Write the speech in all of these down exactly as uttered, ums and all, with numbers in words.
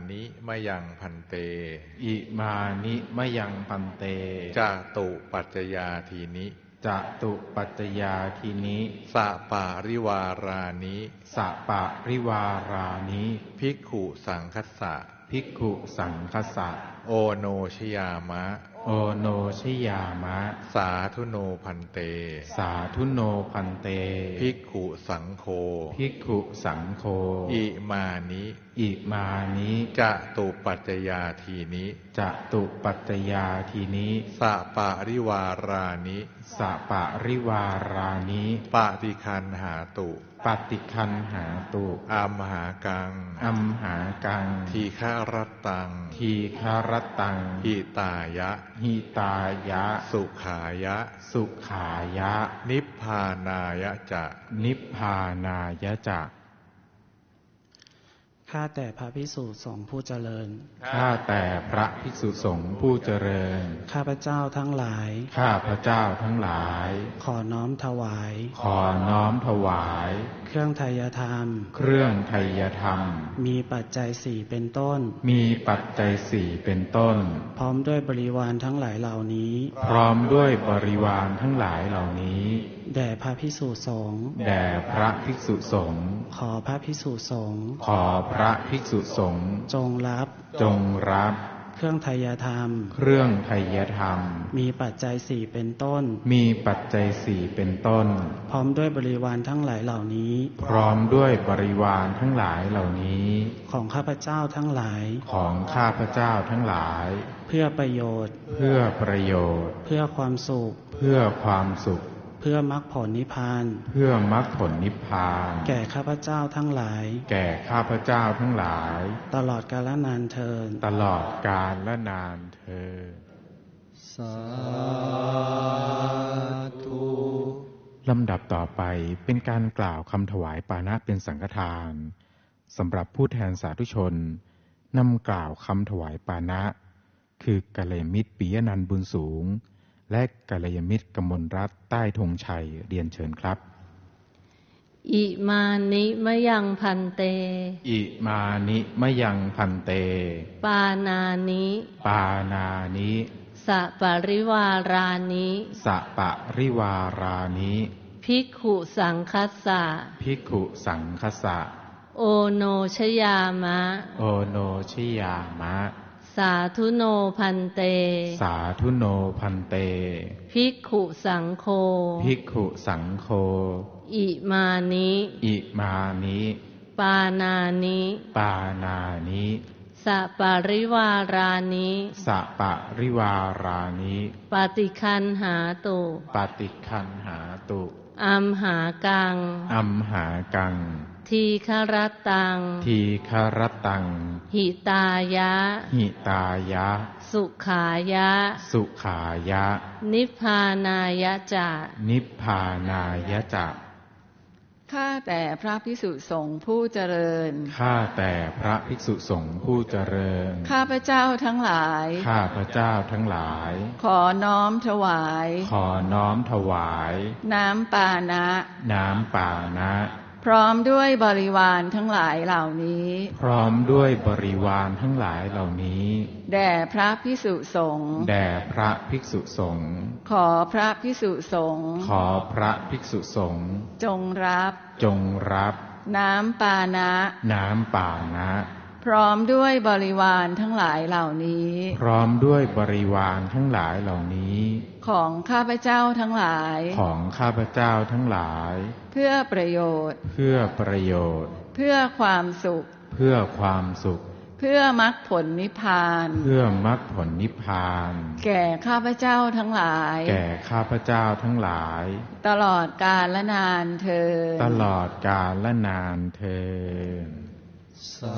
นิมะยังพันเตอิมานิมะยังพันเตจตุปัจจยาทีนิจตุปัจจยาทีนิสปาริวารานิสปาริวารานิภิกขุสังคัสสะภิกขุสังคัสสะโอโนชยามะโอโนชยามะสาธุโนพันเตสาธุโนพันเตภิกขุสังโฆภิกขุสังโฆอิมานิอิมานิจตุปัจจยาทีนิจตุปัจจยาทีนิสปาริวารานิสปาริวารานิปฏิคันหาตุปฏิคันหาตุอัมหากังอัมหากังทีฆารัตตังทีฆารตังหิตายะหิตายะสุขายะสุขายะนิพพานายะจะนิพพานายะจะข้าแต่พระภิกษุสงฆ์ผู้เจริญข้าแต่พระภิกษุสงฆ์ผู้เจริญข้าพเจ้าทั้งหลายข้าพเจ้าทั้งหลายขอน้อมถวายขอน้อมถวายเครื่องไทยธรรมเครื่องไทยธรรมมีปัจจัยสี่เป็นต้นมีปัจจัยสี่เป็นต้นพร้อมด้วยบริวารทั้งหลายเหล่านี้พร้อมด้วยบริวารทั้งหลายเหล่านี้แด่พระภิกษุสงฆ์แด่พระภิกษุสงฆ์ขอพระภิกษุสงฆ์ขอพระภิกษุสงฆ์จงรับจงรับเครื่องไทยธรรมเครื่องไทยธรรมมีปัจจัยสี่เป็นต้นมีปัจจัยสี่เป็นต้นพร้อมด้วยบริวารทั้งหลายเหล่านี้พร้อมด้วยบริวารทั้งหลายเหล่านี้ของข้าพเจ้าทั้งหลายของข้าพเจ้าทั้งหลายเพื่อประโยชน์เพื่อประโยชน์เพื่อความสุขเพื่อความสุขเพื่อมรรคผลนิพพานเพื่อมรรคผลนิพพานแก่ข้าพเจ้าทั้งหลายแก่ข้าพเจ้าทั้งหลายตลอดกาลนานเทอญตลอดกาลและนานเทอญสาธุลำดับต่อไปเป็นการกล่าวคำถวายปานะเป็นสังฆทานสำหรับผู้แทนสาธุชนนำกล่าวคำถวายปานะคือกัลยาณมิตรปิยนันท์บุญสูงและกัลยาณมิตรกมลรัตน์ใต้ธงชัยเรียนเชิญครับอิมานิมะยังพันเตอิมานิมะยังพันเตปานานิปานานิสปาริวารานิสปาริวารานิภิกขุสังคัสสะภิกขุสังคัสสะโอโนชยามะโอโนชยามะสาธุโนพันเตสาธุโนพันเตภิกขุสังโฆภิกขุสังโฆอิมานิอิมานิปานานิปานานิสปาริวารานิสปาริวารานิปฏิคันหาตุปฏิคันหาตุอัมหากังอัมหากังทีฆรตังทีฆรตังหิตายะหิตายะสุขายะสุขายะนิพพานายะจะนิพพานายะจะข้าแต่พระภิกษุสงฆ์ผู้เจริญข้าแต่พระภิกษุสงฆ์ผู้เจริญข้าพเจ้าทั้งหลายข้าพเจ้าทั้งหลายขอน้อมถวายขอน้อมถวายน้ำปานะน้ำปานะพร้อมด้วยบริวารทั้งหลายเหล่านี้พร้อมด้วยบริวารทั้งหลายเหล่านี้แด่พระภิกษุสงฆ์แด่พระภิกษุสงฆ์ขอพระภิกษุสงฆ์ขอพระภิกษุสงฆ์จงรับจงรับน้ำปานะน้ำปานะพร้อมด้วยบริวารทั้งหลายเหล่านี้พร้อมด้วยบริวารทั้งหลายเหล่านี้ของข้าพเจ้าทั้งหลายของข้าพเจ้าทั้งหลายเพื่อประโยชน์เพื่อประโยชน์เพื่อความสุขเพื่อความสุขเพื่อมรรคผลนิพพานเพื่อมรรคผลนิพพานแก่ข้าพเจ้าทั้งหลายแก่ข้าพเจ้าทั้งหลายตลอดกาลและนานเทอญตลอดกาลและนานเทอญสา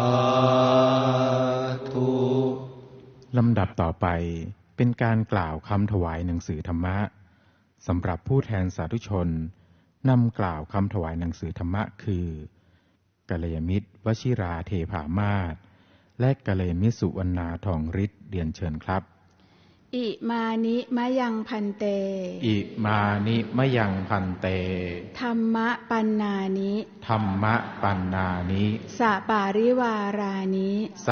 ธุลำดับต่อไปเป็นการกล่าวคำถวายหนังสือธรรมะสำหรับผู้แทนสาธุชนนำกล่าวคำถวายหนังสือธรรมะคือกัลยาณมิตรวชิราเทพามาศและกัลยาณมิตรสุวรรณาทองฤทธิ์เรียนเชิญครับอิมานิมะยังพันเตอิมานิมะยังพันเตธัมมะปันนานิธัมมะปันนานิสปาริวารานิส